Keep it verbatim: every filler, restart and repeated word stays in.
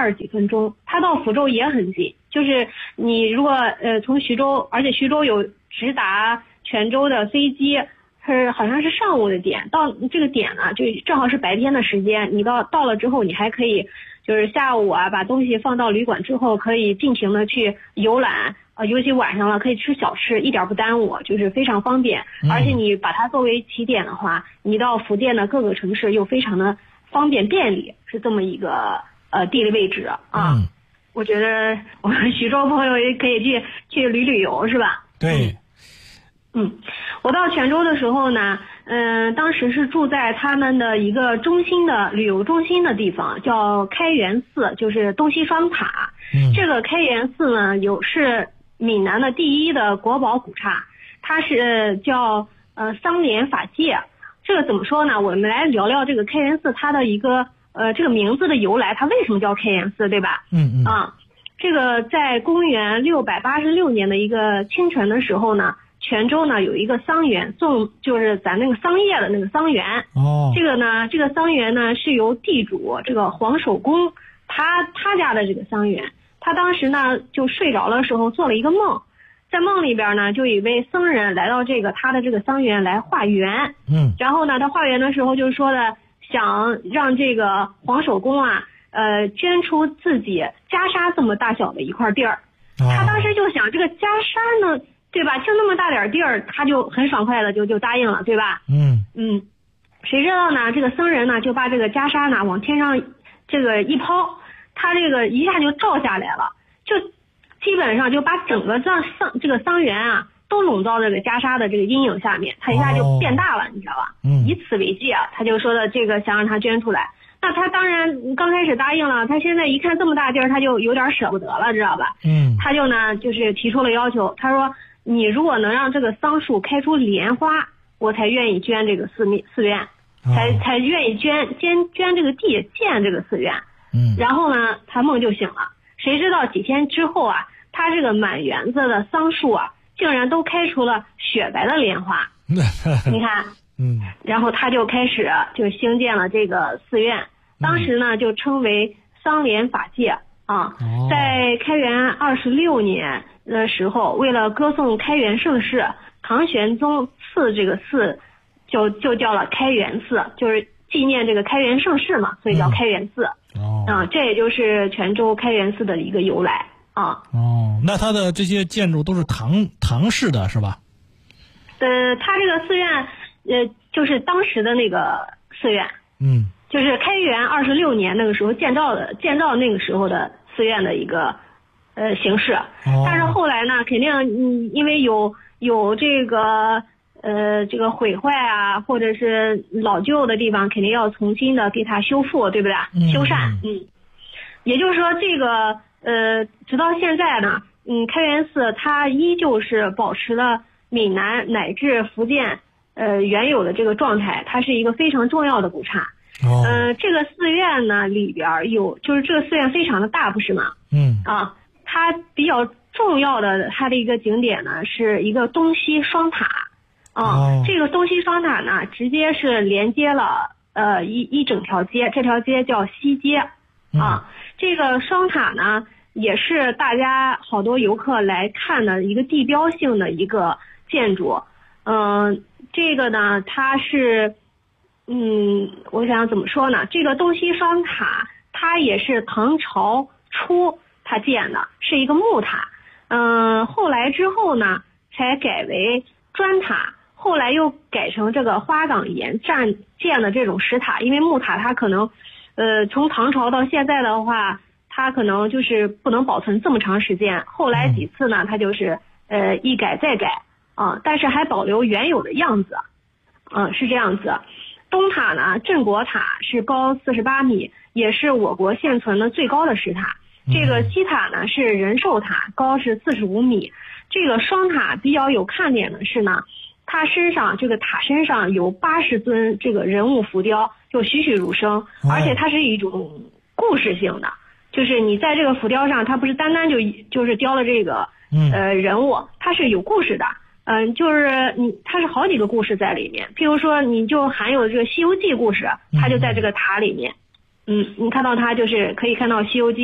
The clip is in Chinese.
二十几分钟，它到福州也很近，就是你如果呃从徐州，而且徐州有直达泉州的飞机，是好像是上午的点，到这个点呢就正好是白天的时间，你到到了之后你还可以就是下午啊把东西放到旅馆之后可以尽情的去游览。呃，尤其晚上了，可以吃小吃，一点不耽误，就是非常方便。 嗯、 而且你把它作为起点的话，你到福建的各个城市又非常的方便便利，是这么一个呃地理位置啊。 嗯， 我觉得我们徐州朋友也可以去去旅旅游，是吧？ 对。 嗯，我到泉州的时候呢，嗯、呃，当时是住在他们的一个中心的旅游中心的地方，叫开元寺，就是东西双塔。 嗯， 这个开元寺呢，有是闽南的第一的国宝古刹，它是叫呃桑莲法界。这个怎么说呢？我们来聊聊这个开元寺它的一个呃这个名字的由来，它为什么叫开元寺，对吧？ 嗯嗯啊，这个在公元六百八十六年的一个清晨的时候呢，泉州呢有一个桑园，种就是咱那个桑叶的那个桑园。 哦， 这个呢，这个桑园呢是由地主这个黄守公他他家的这个桑园。他当时呢就睡着的时候做了一个梦，在梦里边呢就有一位僧人来到这个他的这个桑园来化缘。 嗯， 然后呢他化缘的时候就说的想让这个黄守公啊呃捐出自己袈裟这么大小的一块地儿。 哦， 他当时就想这个袈裟呢对吧，就那么大点地儿，他就很爽快的就就答应了，对吧？ 嗯嗯，谁知道呢这个僧人呢就把这个袈裟呢往天上这个一抛，他这个一下就照下来了，就基本上就把整个桑桑这个桑园啊都笼罩这个袈裟的这个阴影下面，他一下就变大了，哦、你知道吧？ 嗯， 以此为戒啊，他就说的这个想让他捐出来。那他当然刚开始答应了，他现在一看这么大地儿，他就有点舍不得了，知道吧？ 嗯， 他就呢就是提出了要求，他说你如果能让这个桑树开出莲花，我才愿意捐这个寺庙寺院，才才愿意捐捐捐这个地建这个寺院。 嗯， 然后呢，他梦就醒了。谁知道几天之后啊，他这个满园子的桑树啊，竟然都开出了雪白的莲花。你看， 嗯， 然后他就开始就兴建了这个寺院，当时呢就称为桑莲法界啊。 哦、 在开元二十六年的时候，为了歌颂开元盛世，唐玄宗赐这个寺就就叫了开元寺，就是纪念这个开元盛世嘛，所以叫开元寺。 嗯、哦， 啊，这也就是泉州开元寺的一个由来啊。 哦，那它的这些建筑都是唐唐式的是吧？ 呃，它这个寺院，呃，就是当时的那个寺院， 嗯， 就是开元二十六年那个时候建造的，建造那个时候的寺院的一个呃形式。 哦、 但是后来呢，肯定嗯，因为有有这个。呃，这个毁坏啊，或者是老旧的地方，肯定要重新的给它修复，对不对？ 嗯、 修缮，嗯，也就是说，这个呃，直到现在呢，嗯，开元寺它依旧是保持了闽南乃至福建呃原有的这个状态，它是一个非常重要的古刹。 哦， 呃，这个寺院呢里边有，就是这个寺院非常的大，不是吗？ 嗯， 啊，它比较重要的它的一个景点呢是一个东西双塔。啊、哦，这个东西双塔呢，直接是连接了呃一一整条街，这条街叫西街啊。 嗯、 这个双塔呢，也是大家好多游客来看的一个地标性的一个建筑。嗯、呃，这个呢，它是，嗯，我想怎么说呢？这个东西双塔，它也是唐朝初它建的，是一个木塔。嗯、呃，后来之后呢，才改为砖塔。后来又改成这个花岗岩站建的这种石塔，因为木塔它可能，呃，从唐朝到现在的话，它可能就是不能保存这么长时间。后来几次呢，它就是呃一改再改啊，但是还保留原有的样子，嗯、啊，是这样子。东塔呢，镇国塔是高四十八米，也是我国现存的最高的石塔。这个西塔呢是仁寿塔，高是四十五米。这个双塔比较有看点的是呢。它身上这个塔身上有八十尊这个人物浮雕，就栩栩如生，而且它是一种故事性的，就是你在这个浮雕上，它不是单单就就是雕了这个呃人物，它是有故事的，嗯、呃，就是你它是好几个故事在里面，譬如说你就含有这个《西游记》故事，它就在这个塔里面，嗯，你看到它就是可以看到《西游记》。